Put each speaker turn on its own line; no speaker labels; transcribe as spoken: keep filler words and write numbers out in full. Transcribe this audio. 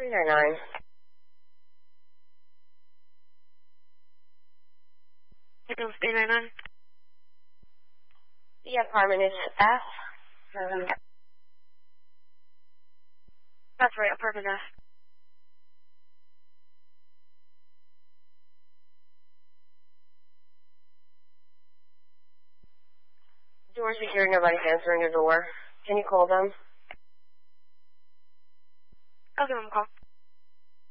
three nine nine.
three nine nine.
The apartment is F. Um,
That's right, apartment F.
Door's secured, nobody's answering the door. Can you call them?
I'll give them a call.